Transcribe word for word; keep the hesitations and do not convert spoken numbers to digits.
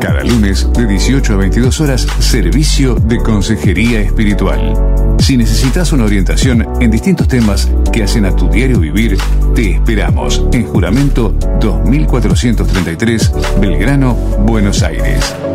Cada lunes de dieciocho a veintidós horas, servicio de consejería espiritual. Si necesitas una orientación en distintos temas que hacen a tu diario vivir, te esperamos en Juramento dos mil cuatrocientos treinta y tres, Belgrano, Buenos Aires.